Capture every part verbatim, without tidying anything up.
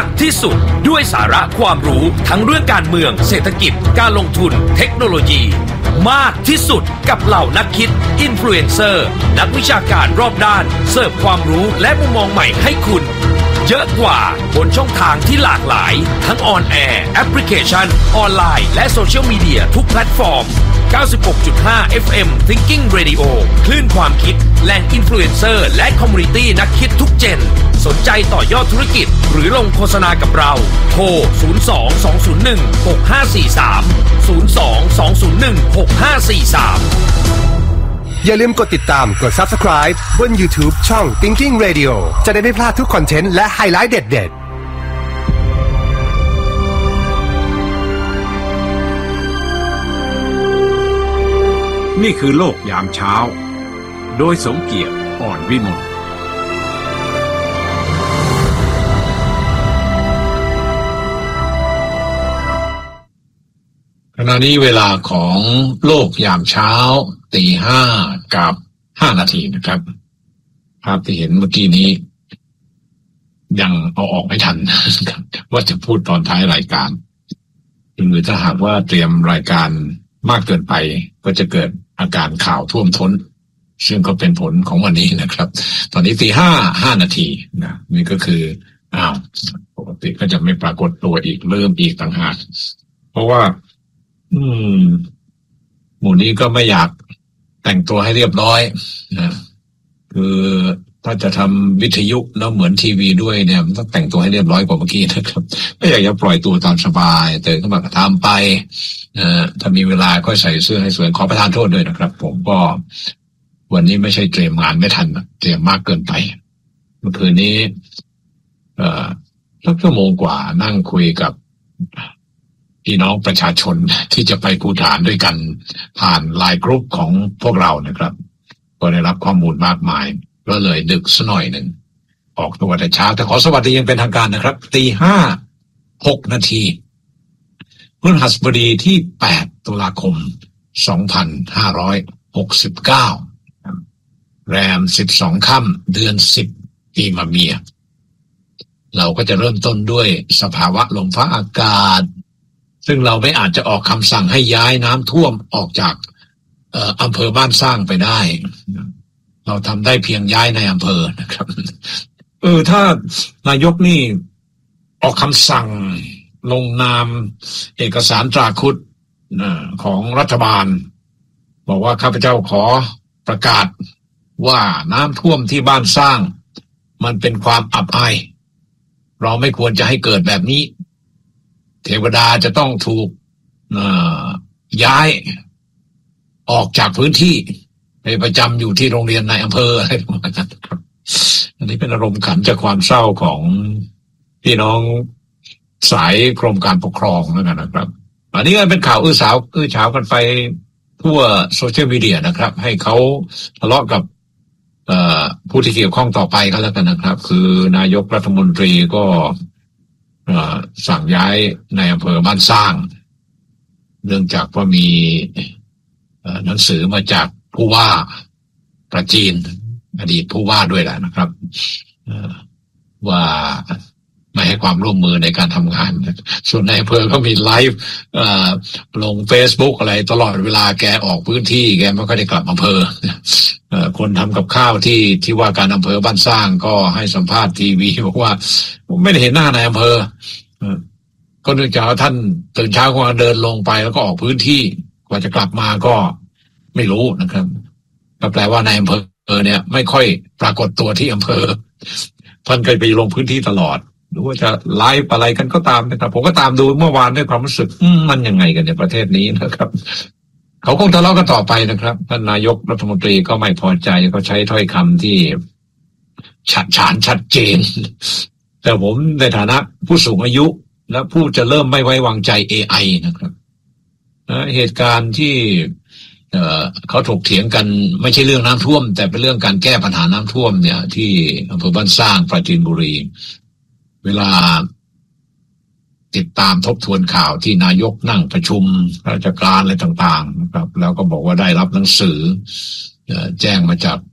ากที่สุดด้วยสาระความรู้ทั้งเรื่องการเมืองเศรษฐกิจการลงทุนเทคโนโลยีมากที่สุดกับเหล่านักคิดอินฟลูเอนเซอร์นักวิชาการรอบด้านเสิร์ฟความรู้และมุมมองใหม่ให้คุณเยอะกว่าบนช่องทางที่หลากหลายทั้งออนแอร์แอปพลิเคชันออนไลน์และโซเชียลมีเดียทุกแพลตฟอร์ม เก้าสิบหกจุดห้า เอฟ เอ็ม Thinking Radio คลื่นความคิดแหล่งอินฟลูเอนเซอร์และคอมมูนิตี้นักคิดทุกเจนสนใจต่อยอดธุรกิจหรือลงโฆษณากับเราโทรศูนย์ สอง สอง ศูนย์ หนึ่ง หก ห้า สี่ สาม ศูนย์ สอง สอง ศูนย์ หนึ่ง หก ห้า สี่ สามอย่าลืมกดติดตามกด Subscribe บน YouTube ช่อง Thinking Radio จะได้ไม่พลาดทุกคอนเทนต์และไฮไลท์เด็ดๆนี่คือโลกยามเช้าโดยสมเกียรติอ่อนวิมลขณะนี้เวลาของโลกยามเช้าตีห้ากับห้านาทีนะครับภาพที่เห็นเมื่อกี้นี้ยังเอาออกไม่ทันว่าจะพูดตอนท้ายรายการหรือถ้าหากว่าเตรียมรายการมากเกินไปก็จะเกิดอาการข่าวท่วมท้นซึ่งก็เป็นผลของวันนี้นะครับตอนนี้ตีห้าห้านาทีนะนี่ก็คืออ้าวปกติก็จะไม่ปรากฏตัวอีกเริ่มอีกต่างหากเพราะว่าอืมหมู่นี้ก็ไม่อยากแต่งตัวให้เรียบร้อยนะคือถ้าจะทำวิทยุแล้วเหมือนทีวีด้วยเนี่ยมันต้องแต่งตัวให้เรียบร้อยกว่าเมื่อกี้นะครับไม่อยากจะปล่อยตัวตามสบายแต่ก็มาทำไปนะถ้ามีเวลาก็ใส่เสื้อให้สวยขอประทานโทษด้วยนะครับผมก็วันนี้ไม่ใช่เตรียมงานไม่ทันเตรียมมากเกินไปเมื่อคืนนี้เอ่อสักชั่วโมงกว่านั่งคุยกับพี่น้องประชาชนที่จะไปภูฏานด้วยกันผ่านไลน์กรุ๊ปของพวกเรานะครับก็ได้รับข้อมูลมากมายก็เลยดึกสักหน่อยหนึ่งออกตัวแต่เช้าแต่ขอสวัสดียังเป็นทางการนะครับตีห้าหกนาทีพฤหัสบดีที่แปดตุลาคมสองพันห้าร้อยหกสิบเก้าแรมสิบสองค่ำเดือนสิบปีมะเมียเราก็จะเริ่มต้นด้วยสภาวะลมฟ้าอากาศซึ่งเราไม่อาจจะออกคำสั่งให้ย้ายน้ำท่วมออกจากเอ่ออำเภอบ้านสร้างไปได้เราทำได้เพียงย้ายในอำเภอนะครับเออถ้านายกนี่ออกคำสั่งลงนามเอกสารตราคุดของรัฐบาลบอกว่าข้าพเจ้าขอประกาศว่าน้ำท่วมที่บ้านสร้างมันเป็นความอับอายเราไม่ควรจะให้เกิดแบบนี้เทวดาจะต้องถูกย้ายออกจากพื้นที่ไปประจำอยู่ที่โรงเรียนในอำเภออะไรประมาณนั้นครับอันนี้เป็นอารมณ์ขันจากความเศร้าของพี่น้องสายกรมการปกครองแล้วกันนะครับอันนี้ก็เป็นข่าวอื้อสาวอื้อฉาวกันไปทั่วโซเชียลมีเดียนะครับให้เขาทะเลาะกับผู้ที่เกี่ยวข้องต่อไปก็แล้วกันนะครับคือนายกรัฐมนตรีก็สั่งย้ายในอำเภอบ้านสร้างเนื่องจากว่ามีหนังสือมาจากผู้ว่าประจีนอดีตผู้ว่าด้วยแหละนะครับว่าไม่ให้ความร่วมมือในการทำงานส่วนในอำเภอก็มีไลฟ์ลง Facebook อะไรตลอดเวลาแกออกพื้นที่แกไม่ค่อยได้กลับอำเภอคนทำกับข้าวที่ที่ว่าการอำเภอบ้านสร้างก็ให้สัมภาษณ์ทีวีบอกว่าไม่ได้เห็นหน้าในอำเภอก็เนื่องจากท่านตื่นเช้าก็เดินลงไปแล้วก็ออกพื้นที่กว่าจะกลับมาก็ไม่รู้นะครับก็แปลว่าในอำเภอเนี่ยไม่ค่อยปรากฏตัวที่อำเภอท่านเคยไปลงพื้นที่ตลอดหรือว่าจะไลฟ์อะไรกันก็ตามนะครับผมก็ตามดูเมื่อวานด้วยความรู้สึกมันยังไงกันในประเทศนี้นะครับเขาคงทะเลาะกันต่อไปนะครับท่านนายกรัฐมนตรีก็ไม่พอใจก็ใช้ถ้อยคำที่ชัดฉานชัดเจนแต่ผมในฐานะผู้สูงอายุและผู้จะเริ่มไม่ไว้วางใจ เอ ไอ นะครับเหตุการณ์ที่เอ่อเขาถกเถียงกันไม่ใช่เรื่องน้ำท่วมแต่เป็นเรื่องการแก้ปัญหาน้ำท่วมเนี่ยที่อำเภอบ้านสร้างปราจีนบุรีเวลาติดตามทบทวนข่าวที่นายกนั่งประชุมราชการอะไรต่างๆนะครับแล้วก็บอกว่าได้รับหนังสือแจ้งมาจาก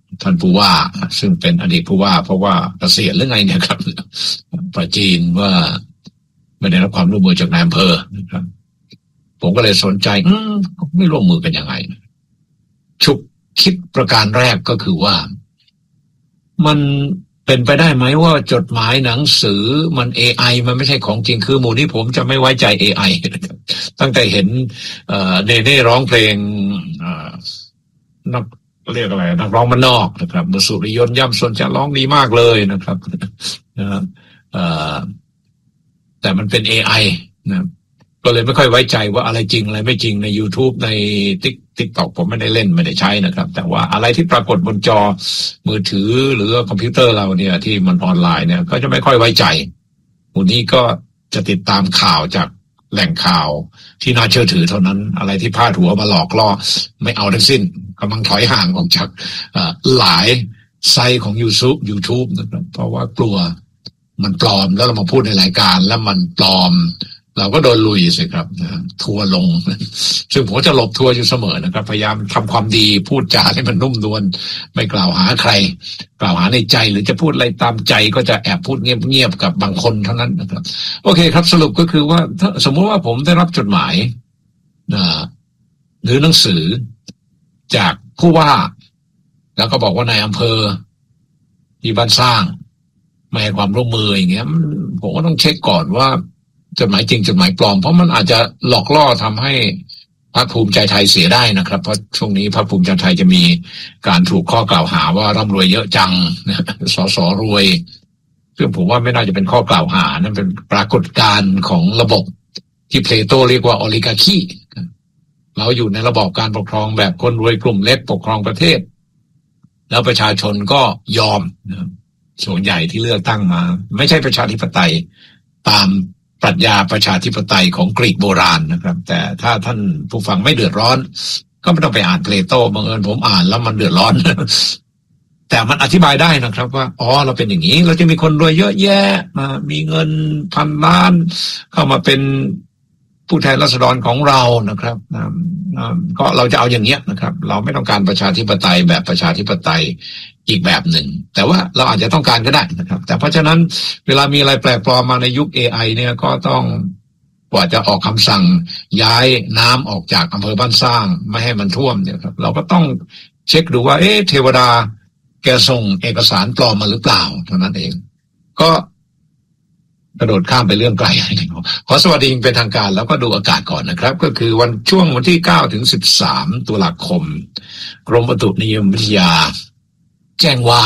ท่านผู้ว่าซึ่งเป็นอดีตผู้ว่าเพราะว่าเกษียณหรือไงเนี่ยครับประจีนว่าไม่ได้รับความร่วมมือจากนายอำเภอนะครับผมก็เลยสนใจอืมไม่ร่วมมือกันยังไงฉุกคิดประการแรกก็คือว่ามันเป็นไปได้ไหมว่าจดหมายหนังสือมัน เอ ไอ มันไม่ใช่ของจริงคือหมู่นี้ผมจะไม่ไว้ใจ เอ ไอ ตั้งแต่เห็นเอ่อเนเน่ร้องเพลงเอ่อนักเรียกอะไรนักร้องมันนอกนะครับเมื่อสุริยนต์ย่ำสนจะร้องดีมากเลยนะครับนะครับเอ่อแต่มันเป็น เอ ไอ นะก็เลยไม่ค่อยไว้ใจว่าอะไรจริงอะไรไม่จริงใน YouTube ใน TikTok ผมไม่ได้เล่นไม่ได้ใช้นะครับแต่ว่าอะไรที่ปรากฏบนจอมือถือหรือคอมพิวเตอร์เราเนี่ยที่มันออนไลน์เนี่ยก็จะไม่ค่อยไว้ใจวันนี้ก็จะติดตามข่าวจากแหล่งข่าวที่น่าเชื่อถือเท่านั้นอะไรที่พาดหัวมาหลอกล่อไม่เอาทั้งสิ้นกำลังถอยห่างออกจากหลายไซต์ของ YouTube YouTube นะครับเพราะว่ากลัวมันปลอมแล้วเรามาพูดในรายการแล้วมันปลอมเราก็โดนลุยสิครับทัวร์ลงซึ่งผมจะหลบทัวร์อยู่เสมอนะครับพยายามทำความดีพูดจาให้มันนุ่มนวลไม่กล่าวหาใครกล่าวหาในใจหรือจะพูดอะไรตามใจก็จะแอบพูดเงียบๆกับบางคนเท่านั้นนะครับโอเคครับสรุปก็คือว่าถ้าสมมุติว่าผมได้รับจดหมายหรือหนังสือจากผู้ว่าแล้วก็บอกว่านายอำเภอที่บ้านสร้างไม่ให้ความร่วมมืออย่างเงี้ยผมก็ต้องเช็คก่อนว่าจดหมายจริงจดหมายปลอมเพราะมันอาจจะหลอกล่อทำให้พรรคภูมิใจไทยเสียได้นะครับเพราะช่วงนี้พรรคภูมิใจไทยจะมีการถูกข้อกล่าวหาว่าร่ำรวยเยอะจังสสรวยซึ่งผมว่าไม่น่าจะเป็นข้อกล่าวหานั่นเป็นปรากฏการณ์ของระบบที่เพลโตเรียกว่าออลิการคีเราอยู่ในระบอบการปกครองแบบคนรวยกลุ่มเล็กปกครองประเทศแล้วประชาชนก็ยอมส่วนใหญ่ที่เลือกตั้งมาไม่ใช่ประชาธิปไตยตามปรัชญาประชาธิปไตยของกรีกโบราณนะครับแต่ถ้าท่านผู้ฟังไม่เดือดร้อนก็ไม่ต้องไปอ่านเพลโตบังเอิญผมอ่านแล้วมันเดือดร้อนแต่มันอธิบายได้นะครับว่าอ๋อเราเป็นอย่างนี้เราจะมีคนรวยเยอะแยะมามีเงินพันล้านเข้ามาเป็นผู้แทนราษฎรของเรานะครับก็เราจะเอาอย่างเงี้ยนะครับเราไม่ต้องการประชาธิปไตยแบบประชาธิปไตยอีกแบบหนึ่งแต่ว่าเราอาจจะต้องการก็ได้นะครับแต่เพราะฉะนั้นเวลามีอะไรแปลกปลอมมาในยุค เอ ไอ เนี่ยก็ต้องกว่าจะออกคำสั่งย้ายน้ำออกจากอำเภอบ้านสร้างไม่ให้มันท่วมเนี่ยครับเราก็ต้องเช็คดูว่าเอ๊ะเทวดาแกส่งเอกสารปลอมมาหรือเปล่าเท่านั้นเองก็กระโดดข้ามไปเรื่องไกลขอสวัสดีเป็นทางการแล้วก็ดูอากาศก่อนนะครับก็คือวันช่วงวันที่เก้าถึงสิบสามตุลาคมกรมอุตุนิยมวิทยาแจ้งว่า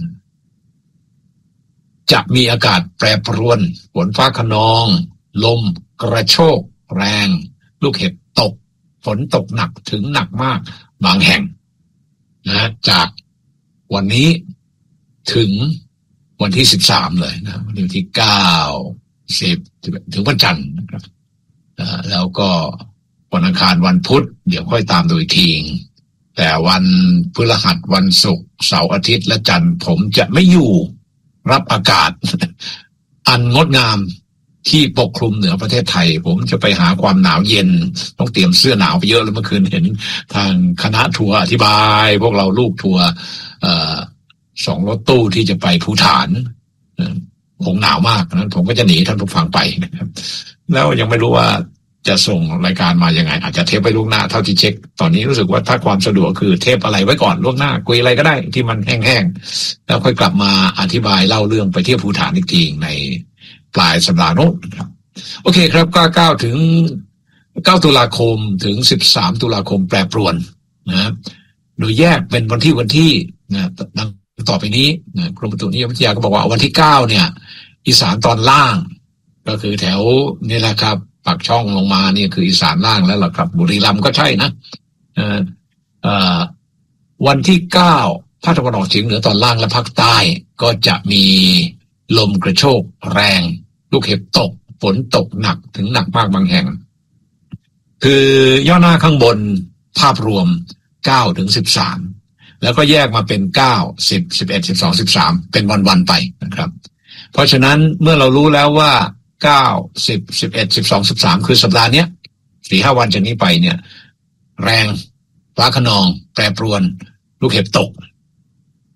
จะมีอากาศแปรปรวนฝนฟ้าคะนองลมกระโชกแรงลูกเห็บตกฝนตกหนักถึงหนักมากบางแห่งนะจากวันนี้ถึงวันที่สิบสามเลยนะวันที่เก้า สิบถึงวันจันทร์นะครับแล้วก็วันอังคารวันพุธเดี๋ยวค่อยตามดูอีกทีแต่วันพฤหัสวันศุกร์เสาร์อาทิตย์และจันทร์ผมจะไม่อยู่รับอากาศอันงดงามที่ปกคลุมเหนือประเทศไทยผมจะไปหาความหนาวเย็นต้องเตรียมเสื้อหนาวไปเยอะแล้วเมื่อคืนเห็นทางคณะทัวร์อธิบายพวกเราลูกทัวร์สองรถตู้ที่จะไปภูฏานคงหนาวมากนั้นผมก็จะหนีท่านผู้ฟังไปนะครับแล้วยังไม่รู้ว่าจะส่งรายการมายังไงอาจจะเทปไปล่วงหน้าเท่าที่เช็คตอนนี้รู้สึกว่าถ้าความสะดวกคือเทปอะไรไว้ก่อนล่วงหน้าคุยอะไรก็ได้ที่มันแห้งๆแล้วค่อยกลับมาอธิบายเล่าเรื่องไปเที่ยวภูฏานอีกทีในปลายสัปดาห์โน้นครับโอเคครับก็เก้าถึงเก้าตุลาคมถึงสิบสามตุลาคมแปรปรวนนะโดยแยกเป็นวันที่วันที่นะดังต่อไปนี้นะกรมอุตุนิยมวิทยาก็บอกว่าวันที่เก้าเนี่ยอีสานตอนล่างก็คือแถวนี่แหละครับปากช่องลงมานี่คืออีสานล่างแล้วล่ะครับบุรีรัมย์ก็ใช่นะเอ่อเอ่อวันที่เก้าภาคตะวันออกเฉียงเหนือตอนล่างและภาคใต้ก็จะมีลมกระโชกแรงลูกเห็บตกฝนตกหนักถึงหนักมากบางแห่งคือย่อหน้าข้างบนภาพรวมเก้าถึงสิบสามแล้วก็แยกมาเป็นเก้า สิบ สิบเอ็ด สิบสอง สิบสามเป็นวันๆไปนะครับเพราะฉะนั้นเมื่อเรารู้แล้วว่าเก้า สิบ สิบเอ็ด สิบสอง สิบสามคือสัปดาห์เนี้ย สี่ห้า วันจากนี้ไปเนี่ยแรงฟ้าคะนองแปรปรวนลูกเห็บตก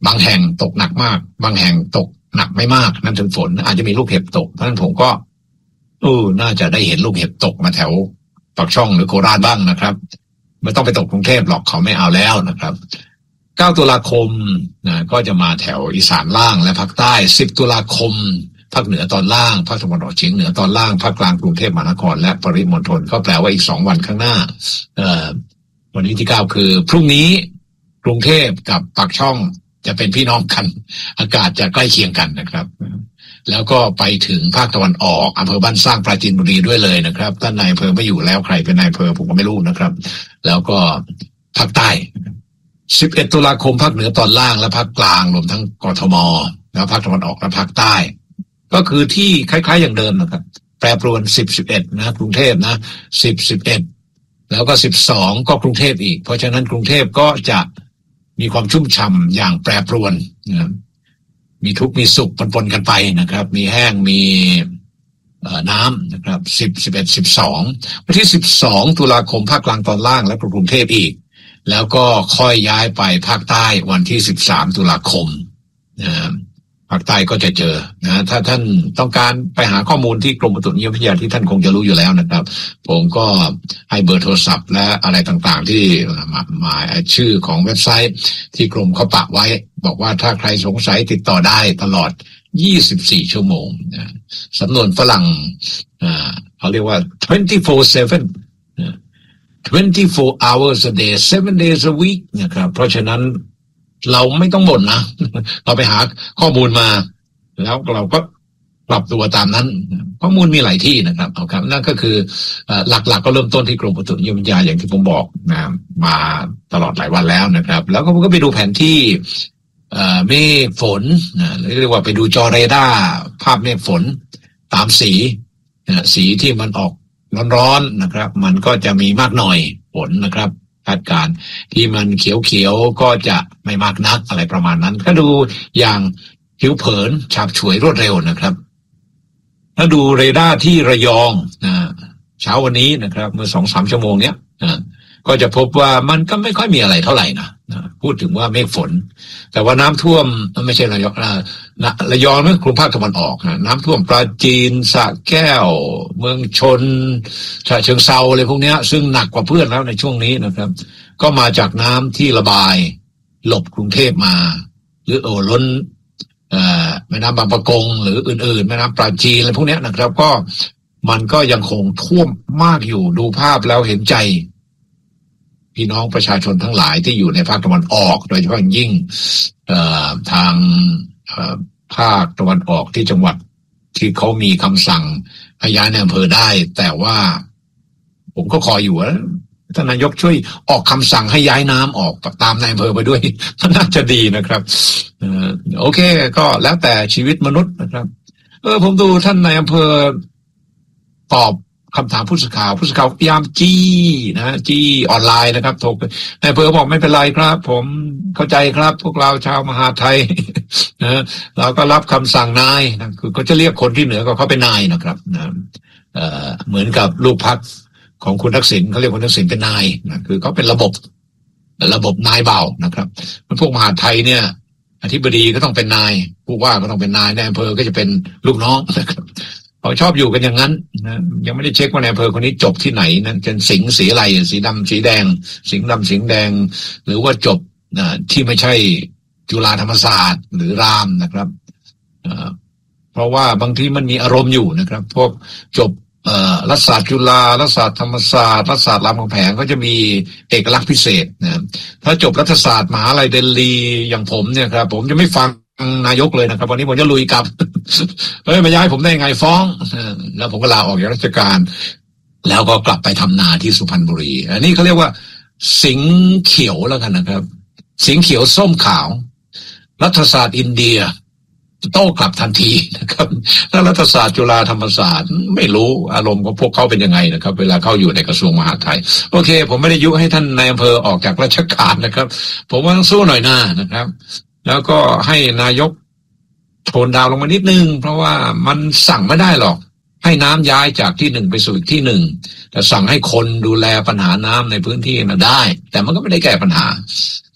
บางแห่งตกหนักมากบางแห่งตกหนักไม่มากนั่นถึงฝนอาจจะมีลูกเห็บตกเพราะฉะนั้นผมก็เออน่าจะได้เห็นลูกเห็บตกมาแถวปากช่องหรือโคราชบ้างนะครับไม่ต้องไปตกกรุงเทพหรอกเขาไม่เอาแล้วนะครับเก้าตุลาคมนะก็จะมาแถวอีสานล่างและภาคใต้สิบตุลาคมภาคเหนือตอนล่างภาคตะวันออกเฉียงเหนือตอนล่างภาคกลางกรุงเทพมหานครและปริมณฑลก็แปลว่าอีกสองวันข้างหน้าเอ่อวันนี้ที่เก้าคือพรุ่งนี้กรุงเทพกับปากช่องจะเป็นพี่น้องกันอากาศจะใกล้เคียงกันนะครับแล้วก็ไปถึงภาคตะวันออกอำเภอบ้านสร้างปราจีนบุรีด้วยเลยนะครับท่านนายอำเภอไม่อยู่แล้วใครเป็นนายอำเภอผมก็ไม่รู้นะครับแล้วก็ภาคใต้สิบเอ็ดตุลาคมภาคเหนือตอนล่างและภาคกลางรวมทั้งกทมแล้วภาคตะวันออกและภาคใต้ก็คือที่คล้ายๆอย่างเดิมนะครับแปรปรวนสิบ สิบเอ็ดนะกรุงเทพนะสิบ สิบเอ็ดแล้วก็สิบสองก็กรุงเทพอีกเพราะฉะนั้นกรุงเทพก็จะมีความชุ่มฉ่ำอย่างแปรปรวนนะครับมีทุกข์มีสุขปนๆกันไปนะครับมีแห้งมีน้ำนะครับสิบ สิบเอ็ด สิบสองวันที่สิบสองตุลาคมภาคกลางตอนล่างและกรุงเทพอีกแล้วก็ค่อยย้ายไปภาคใต้วันที่สิบสามตุลาคมนะภาคใต้ก็จะเจอนะถ้าท่านต้องการไปหาข้อมูลที่กรมอุตุนิยมวิทยาที่ท่านคงจะรู้อยู่แล้วนะครับผมก็ให้เบอร์โทรศัพท์และอะไรต่างๆที่มามาชื่อของเว็บไซต์ที่กรมเขาปะไว้บอกว่าถ้าใครสงสัยติดต่อได้ตลอดยี่สิบสี่ชั่วโมงนะสำนวนฝรั่งอ่าเขาเรียกว่า twenty-four seven นะ twenty-four hours a day seven days a week นะครับเพราะฉะนั้นเราไม่ต้องบ่นนะเราไปหาข้อมูลมาแล้วเราก็ปรับตัวตามนั้นข้อมูลมีหลายที่นะครับเอาครับนั่นก็คือหลักๆ ก, ก็เริ่มต้นที่กรมอุตุนิยมวิทยาอย่างที่ผมบอกนะมาตลอดหลายวันแล้วนะครับแล้วก็ผมก็ไปดูแผนที่เมฆฝนนะเรียกว่าไปดูจอเรดาร์ภาพเมฆฝนตามสีนะสีที่มันออกร้อนๆนะครับมันก็จะมีมากหน่อยฝนนะครับคาดการณ์ที่มันเขียวๆก็จะไม่มากนักอะไรประมาณนั้นก็ดูอย่างผิวเผินฉาบฉวยรวดเร็วนะครับถ้าดูเรดาร์ที่ระยองนะเช้าวันนี้นะครับเมื่อ สองถึงสาม ชั่วโมงเนี้ยนะก็จะพบว่ามันก็ไม่ค่อยมีอะไรเท่าไหร่นะนะพูดถึงว่าเมฆฝนแต่ว่าน้ำท่วมไม่ใช่ระยองนะระยองนั่นกรุงภาคตะวันออกนะน้ำท่วมปราจีนสระแก้วเมืองชนฉะเชิงเทราอะไรพวกนี้ซึ่งหนักกว่าเพื่อนแล้วในช่วงนี้นะครับก็มาจากน้ำที่ระบายหลบกรุงเทพมาหรือเอ่อล้นแม่น้ำบางปะกงหรืออื่นๆแม่น้ำปราจีนอะไรพวกนี้นะครับก็มันก็ยังคงท่วมมากอยู่ดูภาพแล้วเห็นใจพี่น้องประชาชนทั้งหลายที่อยู่ในภาคตะวันออกโดยเฉพาะยิ่งทางภาคตะวันออกที่จังหวัดที่เขามีคำสั่งให้ย้ายในอำเภอได้แต่ว่าผมก็คอยอยู่ว่าท่านนายกช่วยออกคำสั่งให้ย้ายน้ำออกตามนายอำเภอไปด้วยมันน่าจะดีนะครับโอเคก็แล้วแต่ชีวิตมนุษย์นะครับเออผมดูท่านนายอำเภอตอบคำถามผู้สื่อข่าวผู้สื่อข่าวพยายามจี้นะจี้ออนไลน์นะครับโทรนายอำเภอบอกไม่เป็นไรครับผมเข้าใจครับพวกเราชาวมหาไทยนะเราก็รับคำสั่งนายนะคือเขาจะเรียกคนที่เหนือก็เขาเป็นนายนะครับนะเอ่อเหมือนกับลูกพรรคของคุณทักษิณเขาเรียกคุณทักษิณเป็นนายนะคือเขาเป็นระบบระบบนายเบานะครับพวกมหาไทยเนี่ยอธิบดีก็ต้องเป็นนายผู้ว่าก็ต้องเป็นนายนายอำเภอก็จะเป็นลูกน้องนะครับเขาชอบอยู่กันอย่างนั้นนะยังไม่ได้เช็คว่าในอำเภอคนนี้จบที่ไหนนะเป็นสิงห์สีอะไรสีดำสีแดงสิงห์ดำสิงห์แดงหรือว่าจบนะที่ไม่ใช่จุฬาธรรมศาสตร์หรือรามนะครับเพราะว่าบางทีมันมีอารมณ์อยู่นะครับพวกจบรัฐศาสตร์จุฬารัฐศาสตร์ธรรมศาสตร์รัฐศาสตร์รามคำแหงก็จะมีเอกลักษณ์พิเศษนะถ้าจบรัฐศาสตร์มหาวิทยาลัยเดลีอย่างผมเนี่ยครับผมจะไม่ฟังนายกเลยนะครับวันนี้ผมจะลุยกับเฮ้ยมาย้ายผมได้ไงฟ้องแล้วผมก็ลาออกจากราชการแล้วก็กลับไปทำนาที่สุพรรณบุรีอันนี้เขาเรียกว่าสิงห์เขียวแล้วกันนะครับสิงห์เขียวส้มขาวรัฐศาสตร์อินเดียโต้กลับทันทีนะครับถ้ารัฐศาสตร์จุฬาธรรมศาสตร์ไม่รู้อารมณ์ของพวกเขาเป็นยังไงนะครับเวลาเข้าอยู่ในกระทรวงมหาดไทยโอเคผมไม่ได้ยุให้ท่านนายอำเภอออกจากราชการนะครับผมว่าต้องสู้หน่อยหน้านะครับแล้วก็ให้นายกโทนดาวลงมานิดนึงเพราะว่ามันสั่งไม่ได้หรอกให้น้ำย้ายจากที่หนึ่งไปสู่อีกที่หนึ่งแต่สั่งให้คนดูแลปัญหาน้ำในพื้นที่น่ะได้แต่มันก็ไม่ได้แก้ปัญหา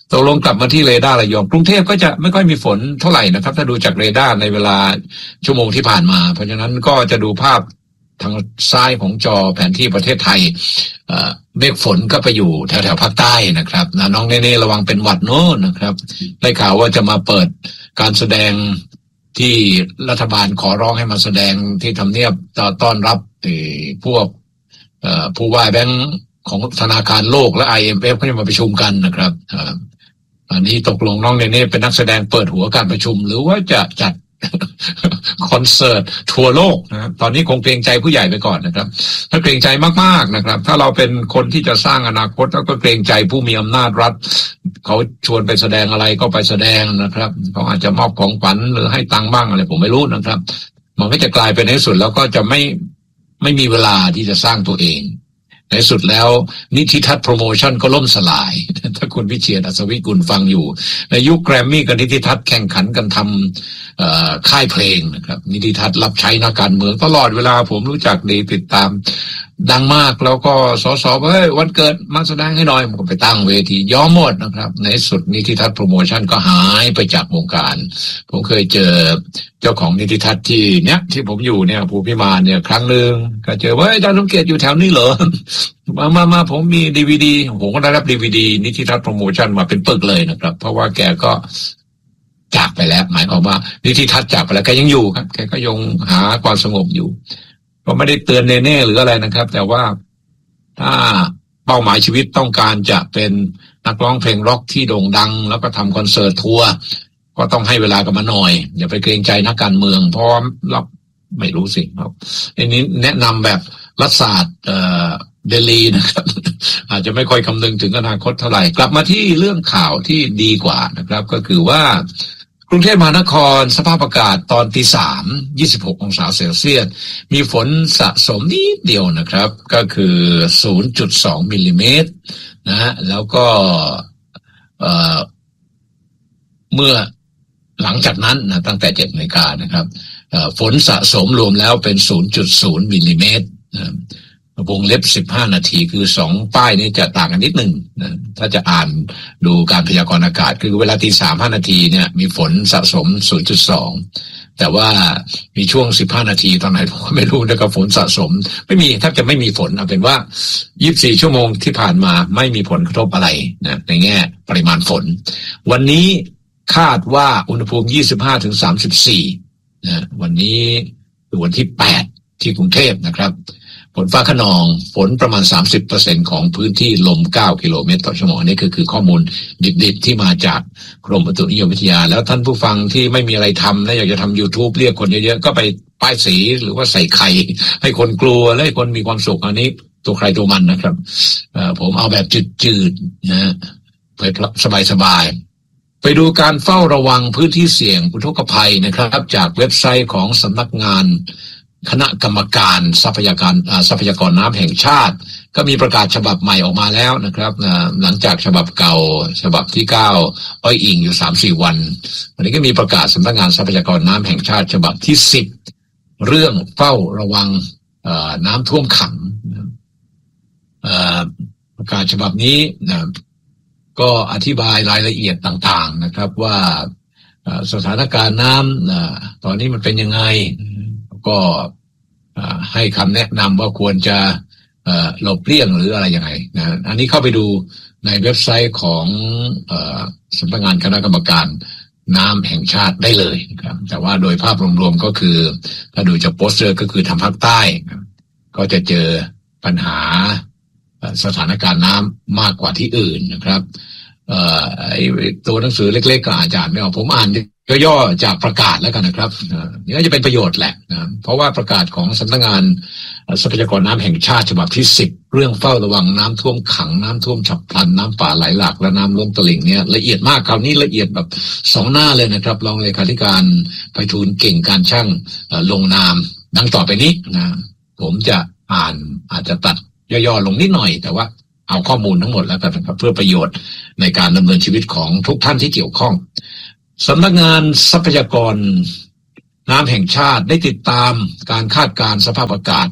ตกลงกลับมาที่เรดาร์ระยองกรุงเทพก็จะไม่ค่อยมีฝนเท่าไหร่นะครับถ้าดูจากเรดาร์ในเวลาชั่วโมงที่ผ่านมาเพราะฉะนั้นก็จะดูภาพทางซ้ายของจอแผนที่ประเทศไทยเมฆฝนก็ไปอยู่แถวแถวภาคใต้นะครับนะน้องเน่ๆระวังเป็นหวัดโน้นนะครับได้ข่าวว่าจะมาเปิดการแสดงที่รัฐบาลขอร้องให้มาแสดงที่ทำเนียบต้อนรับพวกผู้ว่าแบงก์ของธนาคารโลกและ ไอ เอ็ม เอฟ ก็จะมาประชุมกันนะครับอันนี้ตกลงน้องเน่ๆเป็นนักแสดงเปิดหัวการประชุมหรือว่าจะจัดคอนเสิร์ตทั่วโลกนะครับตอนนี้คงเกรงใจผู้ใหญ่ไปก่อนนะครับถ้าเกรงใจมากๆนะครับถ้าเราเป็นคนที่จะสร้างอนาคตแล้วก็เกรงใจผู้มีอำนาจรัฐเขาชวนไปแสดงอะไรก็ไปแสดงนะครับเขาอาจจะมอบของขวัญหรือให้ตังค์บ้างอะไรผมไม่รู้นะครับมันก็จะกลายเป็นในที่สุดแล้วก็จะไม่ไม่มีเวลาที่จะสร้างตัวเองในสุดแล้วนิติทัศน์โปรโมชั่นก็ล่มสลายถ้าคุณวิเชียรอัศวิกุลฟังอยู่ในยุคแกรมมี่กับนิติทัศน์แข่งขันกันทำค่ายเพลงนะครับนิติทัศน์รับใช้นักการเมืองตลอดเวลาผมรู้จักดีติดตามดังมากแล้วก็สสเฮ้ยวันเกิดมาแสดงให้หน่อยผมก็ไปตั้งเวทียอมหมดนะครับในสุดนิติทัศน์โปรโมชั่นก็หายไปจากวงการผมเคยเจอเจ้าของนิติทัศน์ที่เนี้ยที่ผมอยู่เนี่ยภูพิมานเนี่ยครั้งหนึ่งก็เจอว่าอาจารย์สมเกียรติอยู่แถวนี้เหรอมามามาผมมีดีวีดีผมก็ได้รับดีวีดีนิติทัศน์โปรโมชั่นมาเป็นปึกเลยนะครับเพราะว่าแกก็จากไปแล้วหมายความว่านิติทัศน์จากไปแล้วแกยังอยู่ครับแกก็ยังหาความสงบอยู่ก็ไม่ได้เตือนเน่ๆหรืออะไรนะครับแต่ว่าถ้าเป้าหมายชีวิตต้องการจะเป็นนักร้องเพลงร็อกที่โด่งดังแล้วก็ทำคอนเสิร์ตทัวร์ก็ต้องให้เวลากับมันหน่อยอย่าไปเกรงใจนักการเมืองเพราะเราไม่รู้สิครับอันนี้แนะนำแบบรัฐศาสตร์เอ่อเดลีนะครับ อาจจะไม่ค่อยคำนึงถึงอนาคตเท่าไหร่กลับมาที่เรื่องข่าวที่ดีกว่านะครับก็คือว่ากรุงเทพมหานครสภาพอากาศตอนตีสามยี่สิบหกองศาเซลเซียสมีฝนสะสมนิดเดียวนะครับก็คือ ศูนย์จุดสอง มิลลิเมตรนะฮะแล้วก็เอ่อเมื่อหลังจากนั้นนะตั้งแต่เจ็ดนาฬิกานะครับฝนสะสมรวมแล้วเป็น ศูนย์จุดศูนย์ มิลลิเมตรนะวงเล็บสิบห้านาทีคือสองป้ายนี้จะต่างกันนิดหนึ่งนะถ้าจะอ่านดูการพยากรณ์อากาศคือเวลาตีสาม ห้านาทีเนี่ยมีฝนสะสม ศูนย์จุดสอง แต่ว่ามีช่วงสิบห้านาทีตอนไหนผมก็ไม่รู้นะครับฝนสะสมไม่มีแทบจะไม่มีฝนเอาเป็นว่ายี่สิบสี่ชั่วโมงที่ผ่านมาไม่มีผลกระทบอะไรนะในแง่ปริมาณฝนวันนี้คาดว่าอุณหภูมิ ยี่สิบห้าถึงสามสิบสี่ นะวันนี้คือวันที่แปดที่กรุงเทพนะครับฝนฟ้าคะนองฝนประมาณ สามสิบเปอร์เซ็นต์ ของพื้นที่ลมเก้ากิโลเมตรต่อชั่วโมงนี่คือคือข้อมูลดิบๆที่มาจากกรมอุตุนิยมวิทยาแล้วท่านผู้ฟังที่ไม่มีอะไรทำและอยากจะทำ YouTube เรียกคนเยอะๆก็ไปป้ายสีหรือว่าใส่ไข่ให้คนกลัวและให้คนมีความสุขอันนี้ตัวใครตัวมันนะครับผมเอาแบบจืดๆนะไปสบายๆไปดูการเฝ้าระวังพื้นที่เสี่ยงอุทกภัยนะครับจากเว็บไซต์ของสำนักงานคณะกรรมการทรัพยากรทรัพยากรน้ำแห่งชาติก็มีประกาศฉบับใหม่ออกมาแล้วนะครับหลังจากฉบับเก่าฉบับที่เก้าอ้อยอิงอยู่ สามสี่ วันวันนี้ก็มีประกาศสำนักงานทรัพยากรน้ำแห่งชาติฉบับที่สิบเรื่องเฝ้าระวังน้ำท่วมขังประกาศฉบับนี้นะก็อธิบายรายละเอียดต่างๆนะครับว่าสถานการณ์น้ำตอนนี้มันเป็นยังไงก็ให้คำแนะนำว่าควรจะหลบเลี่ยงหรืออะไรยังไงนะอันนี้เข้าไปดูในเว็บไซต์ของสำนักงานคณะกรรมการน้ำแห่งชาติได้เลยนะครับแต่ว่าโดยภาพรวมๆก็คือถ้าดูจากโปสเตอร์ก็คือทางภาคใต้ก็จะเจอปัญหาสถานการณ์น้ำมากกว่าที่อื่นนะครับไอ้ตัวหนังสือเล็กๆก็อาจจะไม่ออกผมอ่านย่อๆจากประกาศแล้วกันนะครับนี่ก็จะเป็นประโยชน์แหละนะเพราะว่าประกาศของสำนักงานทรัพยากรน้ำแห่งชาติฉบับที่สิบเรื่องเฝ้าระวังน้ำท่วมขังน้ำท่วมฉับพลันน้ำป่าไหลหลากและน้ำล้นตลิ่งเนี่ยละเอียดมากคราวนี้ละเอียดแบบสองหน้าเลยนะครับรองเลขาธิการไพฑูรย์เก่งการช่างลงนามดังต่อไปนี้นะผมจะอ่านอาจจะตัดย่อๆลงนิดหน่อยแต่ว่าเอาข้อมูลทั้งหมดแล้วกันนะครับเพื่อประโยชน์ในการดำเนินชีวิตของทุกท่านที่เกี่ยวข้องสำนักงานทรัพยากรน้ำแห่งชาติได้ติดตามการคาดการณ์สภาพอากาศ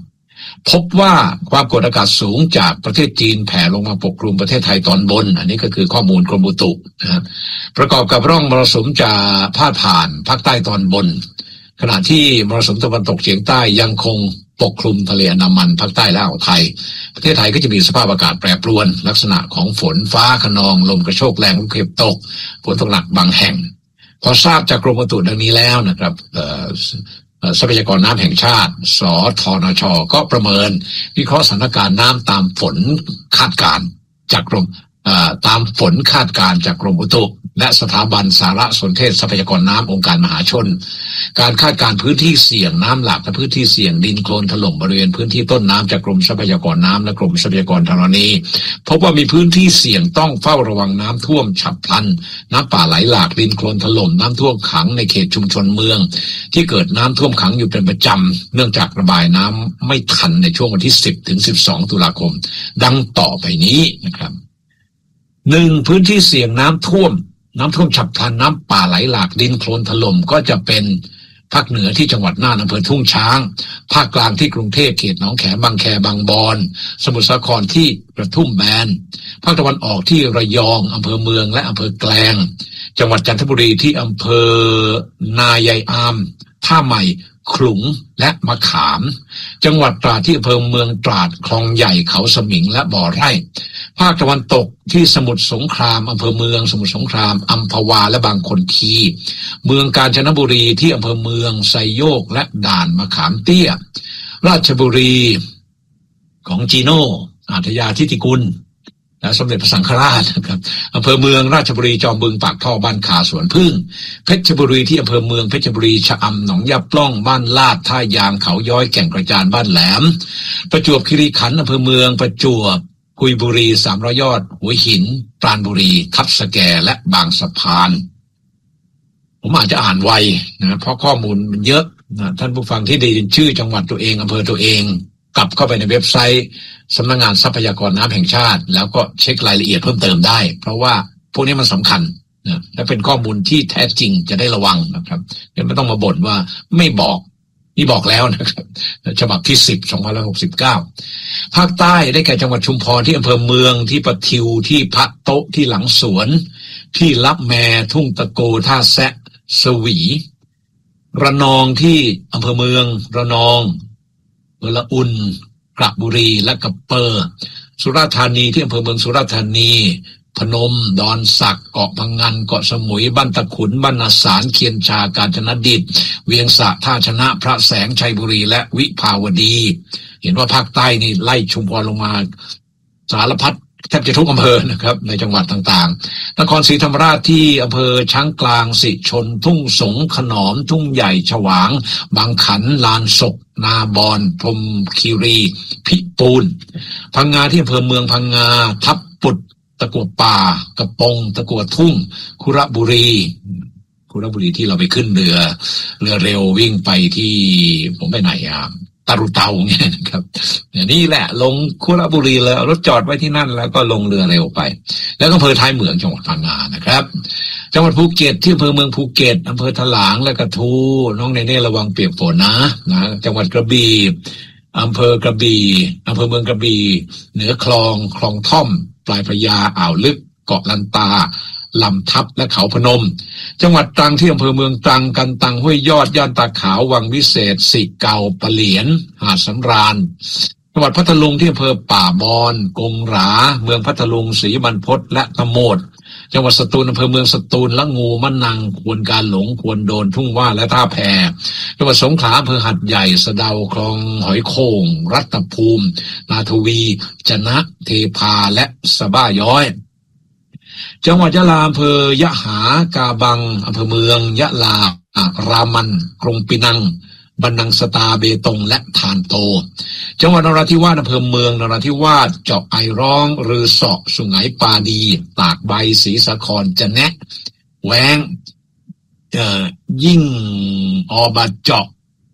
พบว่าความกดอากาศสูงจากประเทศจีนแผ่ลงมาปกคลุมประเทศไทยตอนบนอันนี้ก็คือข้อมูลกรมอุตุนะครับประกอบกับร่องมรสุมจะพาดผ่านภาคใต้ตอนบนขณะที่มรสุมตะวันตกเฉียงใต้ยังคงปกคลุมทะเลอันดามันภาคใต้และอ่าวไทยประเทศไทยก็จะมีสภาพอากาศแปรปรวนลักษณะของฝนฟ้าคะนองลมกระโชกแรงลูกเห็บตกฝนตกหนักบางแห่งพอทราบจากกรมอุตุดังนี้แล้วนะครับทรัพยากรน้ำแห่งชาติสทนช.ก็ประเมินวิเคราะห์สถานการณ์น้ำตามฝนคาดการณ์จากกรมตามฝนคาดการณ์จากกรมอุตุและสถาบันสารสนเทศทรัพยากรน้ำองค์การมหาชนการคาดการณ์พื้นที่เสี่ยงน้ำหลากและพื้นที่เสี่ยงดินโคลนถล่มบริเวณพื้นที่ต้นน้ำจากกรมทรัพยากรน้ำและกรมทรัพยากรธรณีพบว่ามีพื้นที่เสี่ยงต้องเฝ้าระวังน้ำท่วมฉับพลันน้ำป่าไหลหลากดินโคลนถล่มน้ำท่วมขังในเขตชุมชนเมืองที่เกิดน้ำท่วมขังอยู่เป็นประจำเนื่องจากระบายน้ำไม่ทันในช่วงวันที่สิบถึงสิบสองตุลาคมดังต่อไปนี้นะครับหนึ่งพื้นที่เสี่ยงน้ำท่วมน้ำท่วมฉับพลันน้ำป่าไหลหลากดินโคลนถล่มก็จะเป็นภาคเหนือที่จังหวัดน่านอำเภอทุ่งช้างภาคกลางที่กรุงเทพเขตหนองแขมบางแคบางบอนสมุทรสาครที่กระทุ่มแบนภาคตะวันออกที่ระยองอำเภอเมืองและอำเภอแกลงจังหวัดจันทบุรีที่อำเภอนายายอามท่าใหม่ขลุงและมะขามจังหวัดตราดที่อำเภอเมืองตราดคลองใหญ่เขาสมิงและบ่อไร่ภาคตะวันตกที่สมุทรสงครามอำเภอเมืองสมุทรสงครามอัมพวาและบางคนทีเมืองกาญจนบุรีที่อำเภอเมืองไซโยกและด่านมะขามเตี้ยราชบุรีของจีโน่อาทยาทิติกุลและสมเด็จพระสังฆราชนะครับอำเภอเมืองราชบุรีจอมบึงปากท่อบ้านขาสวนพึ่งเพชรบุรีที่อำเภอเมืองเพชรบุรีชะอำหนองยาปล้องบ้านลาดท่ายางเขาย้อยแก่งกระจานบ้านแหลมประจวบคีรีขันธ์อำเภอเมืองประจวบกุยบุรีสามร้อยยอดหัวหินปราณบุรีทับสแกและบางสะพานผมอาจจะอ่านไวนะเพราะข้อมูลมันเยอะนะท่านผู้ฟังที่ได้ยินชื่อจังหวัดตัวเองอำเภอตัวเองกลับเข้าไปในเว็บไซต์สำนักงานทรัพยากรน้ำแห่งชาติแล้วก็เช็ครายละเอียดเพิ่มเติมได้เพราะว่าพวกนี้มันสำคัญนะและเป็นข้อมูลที่แท้จริงจะได้ระวังนะครับไม่ต้องมาบ่นว่าไม่บอกนี่บอกแล้วนะครับฉบับที่สิบ สองพันห้าร้อยหกสิบเก้าภาคใต้ได้แก่จังหวัดชุมพรที่อำเภอเมืองที่ปะทิวที่พะโต๊ะที่หลังสวนที่ลับแมทุ่งตะโกท่าแซะสวีระนองที่อำเภอเมืองระนองเมืองละอุ่นกระบุรีและกระเปอร์สุราษฎร์ธานีที่อำเภอเมืองสุราษฎร์ธานีพนมดอนสักเกาะพังงันเกาะสมุยบ้านตะขุนบ้านนาสารเคียนชากาญจนดิษฐ์เวียงสะท่าชนะพระแสงชัยบุรีและวิภาวดีเห็นว่าภาคใต้นี่ไล่ชุมพรลงมาสารพัดแทบจะทุกอำเภอนะครับในจังหวัดต่างๆนครศรีธรรมราชที่อำเภอช้างกลางสิชนทุ่งสงขนอมทุ่งใหญ่ฉวางบางขันลานศกนาบอนพรหมคีรีพิปูนพังงาที่อำเภอเมืองพังงาทับปุดตะกัวป่ากระปงตะกัวทุ่งคุระบุรีคุระบุรีที่เราไปขึ้นเรือเรือเร็ววิ่งไปที่ผมไปไหนอ่ะตารุเตาเนี่ยนะครับนี่แหละลงคุระบุรีเลยรถจอดไว้ที่นั่นแล้วก็ลงเรือเร็วไปแล้วก็อำเภอท้ายเหมืองจังหวัดพังงานะครับจังหวัดภูเก็ตที่อำเภอเมืองภูเก็ตอำเภอถลางและกระทูน้องเนเน่ระวังเปียกฝนนะนะจังหวัดกระบี่อำเภอกระบี่อำเภอเมืองกระบี่เหนือคลองคลองท่อมปลายพระยาอ่าวลึกเกาะลันตาลำทับและเขาพนมจังหวัดตรังที่อำเภอเมืองตรังกันตังห้วยยอดย่านตาขาววังวิเศษสิเก่าปะเหลียนหาดสำราญจังหวัดพัทลุงที่อำเภอป่าบอนกงหราเมืองพัทลุงศรีบรรพตและตะโมดจังหวัดสตูลอำเภอเมืองสตูลละงูมะนังควนกาหลงควนโดนทุ่งว่าและท่าแพจังหวัดสงขลาอำเภอหัดใหญ่สะเดาคลองหอยโข่งรัตภูมินาทวีจนะเทพาและสะบ้าย้อยจังหวัดยะลาอำเภอยะหากาบังอำเภอเมืองยะลารามันกรงปินังบันนังสตาเบตงและทานโตจังหวัดนราธิวาสอำเภอเมืองนราธิวาสเจาะไอร้องรือเสาะสุไหงปาดีตากใบศรีสะครจะแนะแวงเอ่อยิ่งอบาเจาะ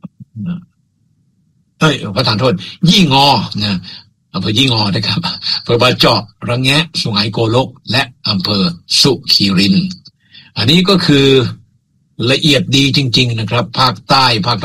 เอ้ยประธานโทษยี่งอนะอำเภอยี่งอนะครับอำเภอบาเจาะระแงะสุไหงโกลกและอำเภอสุขีรินอันนี้ก็คือละเอียดดีจริงๆนะครับภาคใต้ภาคตะวัน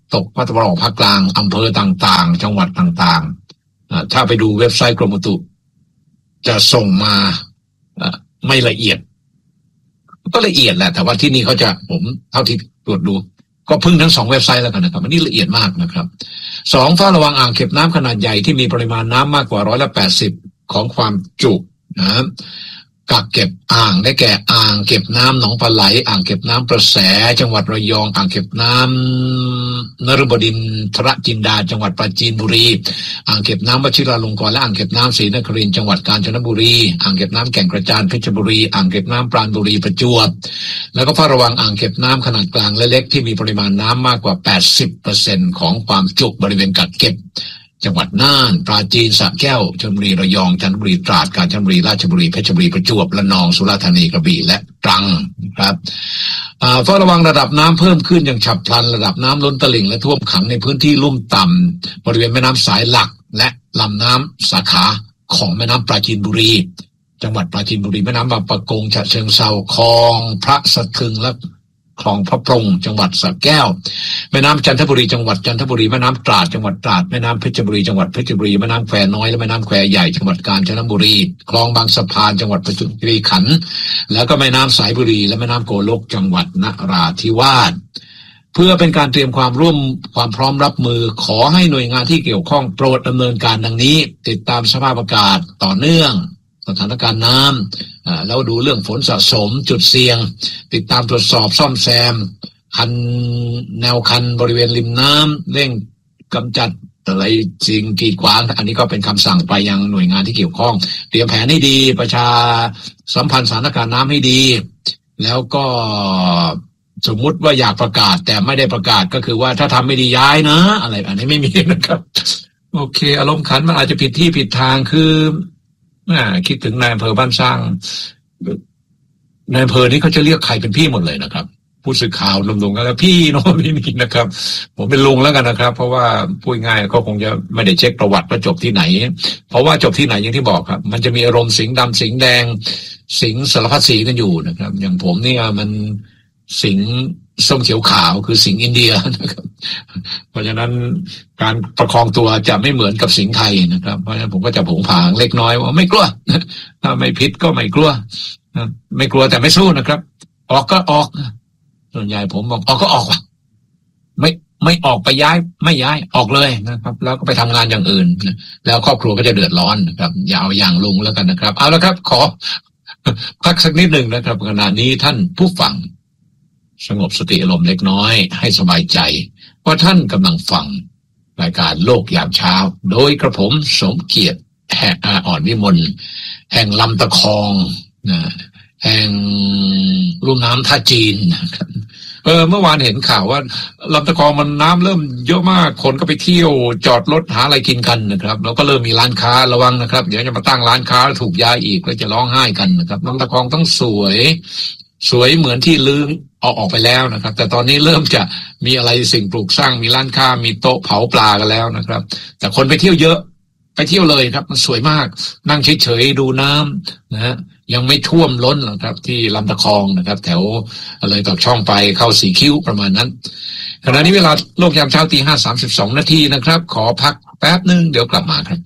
ตกภาคตะวันออกภาคกลางอำเภอต่างๆจังหวัดต่างๆถ้าไปดูเว็บไซต์กรมอุตุจะส่งมาไม่ละเอียดก็ละเอียดแหละแต่ว่าที่นี่เขาจะผมเท่าที่ตรวจดูก็พึ่งทั้งสองเว็บไซต์แล้วกันนะครับอันนี้ละเอียดมากนะครับสองเฝ้าระวังอ่างเก็บน้ำขนาดใหญ่ที่มีปริมาณน้ำมากกว่าร้อยละแปดสิบของความจุนะกักเก็บอ่างได้แก่อ่างเก็บน้ำหนองปลาไหลอ่างเก็บน้ำประแสจังหวัดระยองอ่างเก็บน้ำนฤบดินทรจินดาจังหวัดปราจีนบุรีอ่างเก็บน้ำวชิราลงกรณ์และอ่างเก็บน้ำศรีนครินทร์จังหวัดกาญจนบุรีอ่างเก็บน้ำแก่งกระจานเพชรบุรีอ่างเก็บน้ำปราณบุรีประจวบแล้วก็เฝ้าระวังอ่างเก็บน้ำขนาดกลางและเล็กที่มีปริมาณน้ำมากกว่า แปดสิบเปอร์เซ็นต์ ของความจุบริเวณกักเก็บจังหวัดน่านปราจีนสระแก้วชลบุรีระยองจันทบุรีตราดกาญจนบุรีราชบุรีเพชรบุรีประจวบระนองสุราษฎร์ธานีกระบี่และตรังครับเฝ้าระวังระดับน้ำเพิ่มขึ้นอย่างฉับพลันระดับน้ำล้นตลิ่งและท่วมขังในพื้นที่ลุ่มต่ำบริเวณแม่น้ำสายหลักและลำน้ำสาขาของแม่น้ำปราจีนบุรีจังหวัดปราจีนบุรีแม่น้ำบางปะกงฉะเชิงเทราคลองพระสะทึงและคลองพระปรงจังหวัดสระแก้วแม่น้ำจันทบุรีจังหวัดจันทบุรีแม่น้ำตราดจังหวัดตราดแม่น้ำเพชรบุรีจังหวัดเพชรบุรีแม่น้ำแควน้อยและแม่น้ำแควใหญ่จังหวัดกาญจนบุรีคลองบางสะพานจังหวัดประจวบคีรีขันธ์แล้วก็แม่น้ำสายบุรีและแม่น้ำโกลกจังหวัดนราธิวาสเพื่อเป็นการเตรียมความร่วมความพร้อมรับมือขอให้หน่วยงานที่เกี่ยวข้องโปรดดำเนินการดังนี้ติดตามสภาพอากาศต่อเนื่องสถานการณ์น้ำแล้วดูเรื่องฝนสะสมจุดเสี่ยงติดตามตรวจสอบซ่อมแซมคันแนวคันบริเวณริมน้ำเร่งกำจัดอะไรสิ่งกีดขวางอันนี้ก็เป็นคำสั่งไปยังหน่วยงานที่เกี่ยวข้องเตรียมแผนให้ดีประชาสัมพันธ์สถานการณ์น้ำให้ดีแล้วก็สมมุติว่าอยากประกาศแต่ไม่ได้ประกาศก็คือว่าถ้าทำไม่ดีย้ายนะอะไรอันนี้ไม่มีนะครับโอเคอารมณ์ขันมันอาจจะผิดที่ผิดทางคือคิดถึงนายอำเภอบ้านสร้างนายอำเภอนี้เขาจะเรียกใครเป็นพี่หมดเลยนะครับผู้สื่อข่าวลุงๆกันแล้วพี่โน้พี่นี่นะครับผมเป็นลุงแล้วกันนะครับเพราะว่าพูดง่ายก็คงจะไม่ได้เช็คประวัติว่าจบที่ไหนเพราะว่าจบที่ไหนอย่างที่บอกครับมันจะมีอารมณ์สิงห์ดำสิงห์แดงสิงห์สารพัดสีกันอยู่นะครับอย่างผมเนี่ยมันสิงห์ส้มเขียวขาวคือสิงห์อินเดียนะครับเพราะฉะนั้นการประคองตัวจะไม่เหมือนกับสิงห์ไทยนะครับเพราะฉะนั้นผมก็จะผงผางเล็กน้อยว่าไม่กลัวถ้าไม่พิษก็ไม่กลัวไม่กลัวแต่ไม่สู้นะครับออกก็ออกส่วนใหญ่ผมบอกออกก็ออกว่ะไม่ไม่ออกไปย้ายไม่ย้ายออกเลยนะครับแล้วก็ไปทำงานอย่างอื่นแล้วครอบครัวก็จะเดือดร้อนนะครับอย่าเอาอย่างลุงแล้วกันนะครับเอาละครับขอพักสักนิดหนึ่งนะครับขณะนี้ท่านผู้ฟังสงบสติอารมณ์เล็กน้อยให้สบายใจว่าท่านกำลังฟังรายการโลกยามเช้าโดยกระผมสมเกียรติแห่งอ่อนวิมลแห่งลำตะคองนะแห่งลุ่มน้ำท่าจีนนะครับเออเมื่อวานเห็นข่าวว่าลำตะคองมันน้ำเริ่มเยอะมากคนก็ไปเที่ยวจอดรถหาอะไรกินกันนะครับแล้วก็เริ่มมีร้านค้าระวังนะครับเดี๋ยวจะมาตั้งร้านค้าแล้วถูกย้ายอีกก็จะร้องไห้กันนะครับลำตะคองต้องสวยสวยเหมือนที่ลืมเอาออกไปแล้วนะครับแต่ตอนนี้เริ่มจะมีอะไรสิ่งปลูกสร้างมีร้านค้ามีโต๊ะเผาปลากันแล้วนะครับแต่คนไปเที่ยวเยอะไปเที่ยวเลยครับมันสวยมากนั่งเฉยๆดูน้ำนะฮะยังไม่ท่วมล้นหรอกครับที่ลำตะคองนะครับแถวเลยตอกช่องไปเข้าสีคิ้วประมาณนั้นขณะนี้เวลาโลกยามเช้าตีห้าสามสิบสองนาทีนะครับขอพักแป๊บนึงเดี๋ยวกลับมาครับ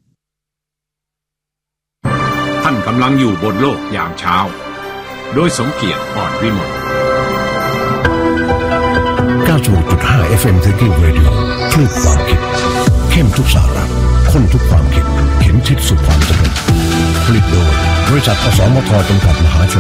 ท่านกำลังอยู่บนโลกยามเช้าโดยสมเกียรติอ่อนวิมลเก้าสิบหกจุดห้า เอฟ เอ็ม Thinking Radio คลื่นความคิดเข้มทุกสาระข้นทุกความคิดเข็นทิศสู่ความสำเร็จผลิตโดยบริษัทอสมทจำกัดมหาชน